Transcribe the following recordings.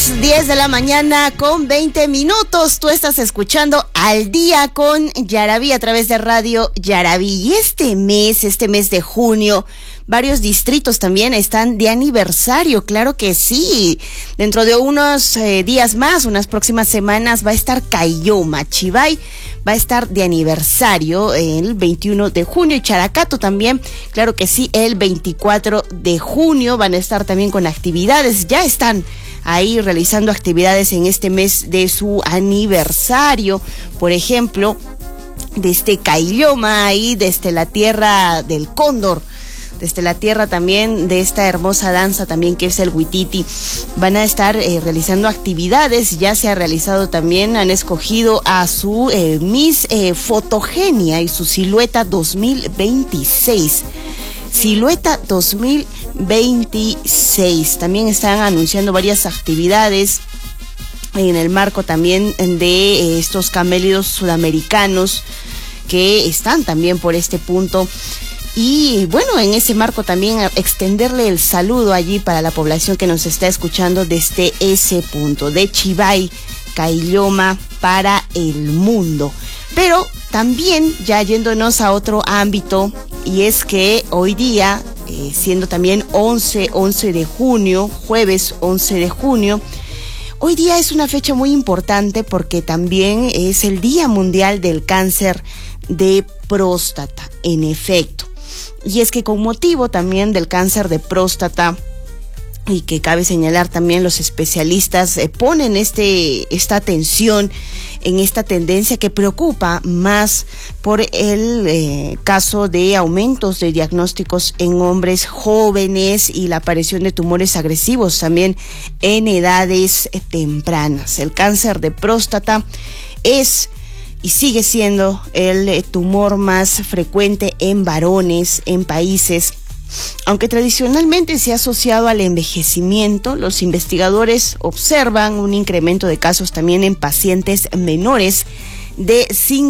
las 10 de la mañana con 20 minutos. Tú estás escuchando Al Día con Yaraví a través de Radio Yaraví. Y este mes de junio, varios distritos también están de aniversario, claro que sí. Dentro de unos días más, unas próximas semanas, va a estar Caylloma, Chivay va a estar de aniversario el 21 de junio y Characato también, claro que sí, el 24 de junio van a estar también con actividades, ya están ahí realizando actividades en este mes de su aniversario, por ejemplo, desde Caylloma, ahí desde la tierra del cóndor, desde la tierra también de esta hermosa danza también que es el huititi, van a estar realizando actividades, ya se ha realizado también, han escogido a su Miss Fotogenia y su Silueta 2026. Silueta 2026. También están anunciando varias actividades en el marco también de estos camélidos sudamericanos que están también por este punto. Y bueno, en ese marco también extenderle el saludo allí para la población que nos está escuchando desde ese punto, de Chivay, Caylloma para el mundo. Pero también ya yéndonos a otro ámbito, y es que hoy día, siendo también 11 de junio, jueves 11 de junio, hoy día es una fecha muy importante porque también es el Día Mundial del Cáncer de Próstata, en efecto. Y es que con motivo también del cáncer de próstata, y que cabe señalar también los especialistas ponen esta atención en esta tendencia que preocupa más por el caso de aumentos de diagnósticos en hombres jóvenes y la aparición de tumores agresivos también en edades tempranas. El cáncer de próstata es y sigue siendo el tumor más frecuente en varones en países. Aunque tradicionalmente se ha asociado al envejecimiento, los investigadores observan un incremento de casos también en pacientes menores de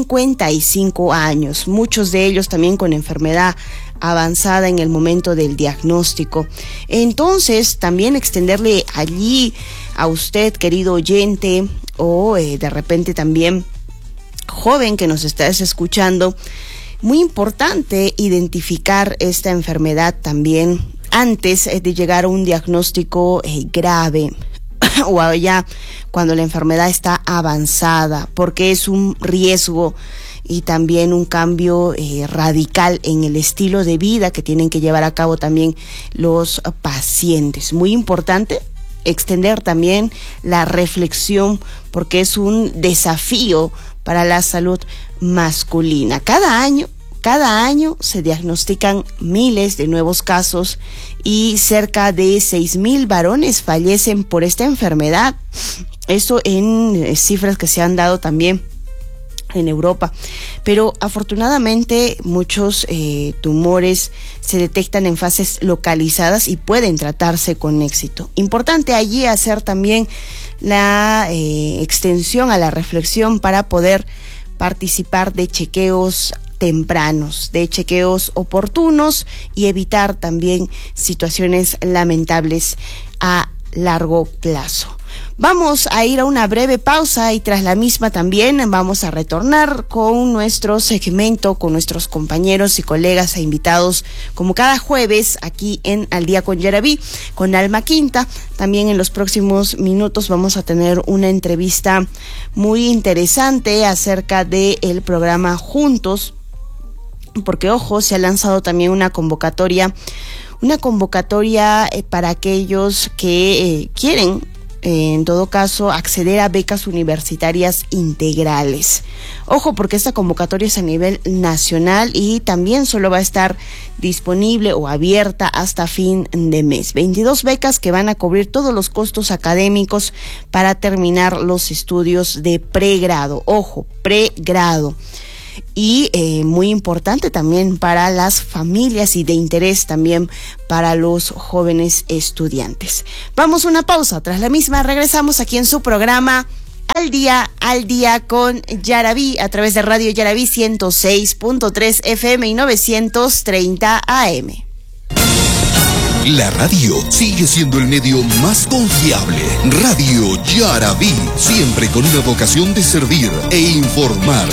55 años, muchos de ellos también con enfermedad avanzada en el momento del diagnóstico. Entonces, también extenderle allí a usted, querido oyente, o de repente también joven que nos estás escuchando, muy importante identificar esta enfermedad también antes de llegar a un diagnóstico grave o ya cuando la enfermedad está avanzada, porque es un riesgo y también un cambio radical en el estilo de vida que tienen que llevar a cabo también los pacientes. Muy importante extender también la reflexión porque es un desafío para la salud masculina. Cada año se diagnostican miles de nuevos casos y cerca de 6,000 varones fallecen por esta enfermedad. Eso en cifras que se han dado también en Europa. Pero afortunadamente muchos tumores se detectan en fases localizadas y pueden tratarse con éxito. Importante allí hacer también la extensión a la reflexión para poder participar de chequeos tempranos, de chequeos oportunos y evitar también situaciones lamentables a largo plazo. Vamos a ir a una breve pausa y tras la misma también vamos a retornar con nuestro segmento, con nuestros compañeros y colegas e invitados como cada jueves aquí en Al Día con Yaraví, con Alma Quinta. También en los próximos minutos vamos a tener una entrevista muy interesante acerca del programa Juntos, porque ojo, se ha lanzado también una convocatoria para aquellos que quieren en todo caso acceder a becas universitarias integrales. Ojo, porque esta convocatoria es a nivel nacional y también solo va a estar disponible o abierta hasta fin de mes. 22 becas que van a cubrir todos los costos académicos para terminar los estudios de pregrado. Ojo, pregrado. Y muy importante también para las familias y de interés también para los jóvenes estudiantes. Vamos a una pausa, tras la misma regresamos aquí en su programa Al Día con Yaraví a través de Radio Yaraví 106.3 FM y 930 AM. La radio sigue siendo el medio más confiable. Radio Yarabí, siempre con una vocación de servir e informar.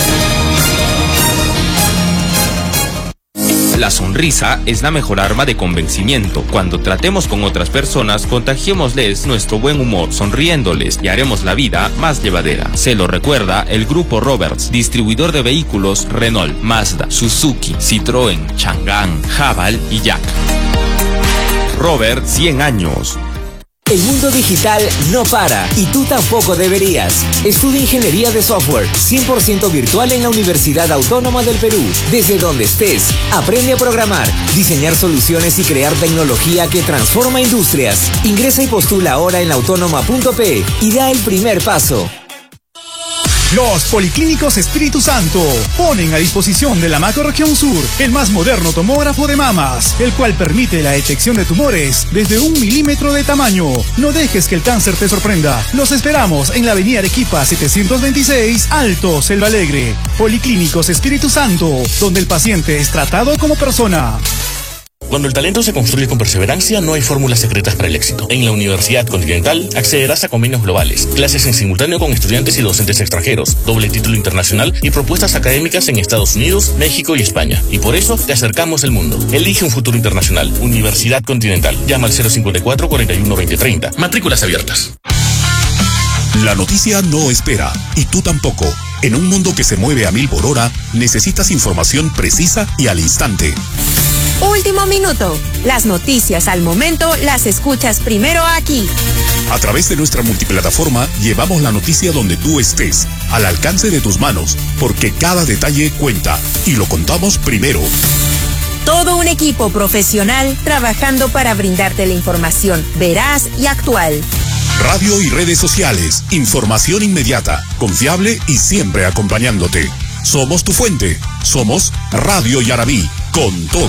La sonrisa es la mejor arma de convencimiento. Cuando tratemos con otras personas, contagiémosles nuestro buen humor, sonriéndoles y haremos la vida más llevadera. Se lo recuerda el Grupo Roberts, distribuidor de vehículos Renault, Mazda, Suzuki, Citroën, Chang'an, Haval y Jack. Robert, 100 años. El mundo digital no para y tú tampoco deberías. Estudia Ingeniería de Software 100% virtual en la Universidad Autónoma del Perú. Desde donde estés, aprende a programar, diseñar soluciones y crear tecnología que transforma industrias. Ingresa y postula ahora en autónoma.pe y da el primer paso. Los Policlínicos Espíritu Santo ponen a disposición de la Macrorregión Sur el más moderno tomógrafo de mamas, el cual permite la detección de tumores desde 1 milímetro de tamaño. No dejes que el cáncer te sorprenda. Los esperamos en la avenida Arequipa 726, Alto, Selva Alegre. Policlínicos Espíritu Santo, donde el paciente es tratado como persona. Cuando el talento se construye con perseverancia, no hay fórmulas secretas para el éxito. En la Universidad Continental accederás a convenios globales, clases en simultáneo con estudiantes y docentes extranjeros, doble título internacional y propuestas académicas en Estados Unidos, México y España. Y por eso te acercamos al mundo. Elige un futuro internacional. Universidad Continental. Llama al 054 41 2030. Matrículas abiertas. La noticia no espera, y tú tampoco. En un mundo que se mueve a 1000 por hora, necesitas información precisa y al instante. Último minuto. Las noticias al momento las escuchas primero aquí. A través de nuestra multiplataforma llevamos la noticia donde tú estés, al alcance de tus manos, porque cada detalle cuenta y lo contamos primero. Todo un equipo profesional trabajando para brindarte la información veraz y actual. Radio y redes sociales, información inmediata, confiable y siempre acompañándote. Somos tu fuente, somos Radio Yarabí, con todo.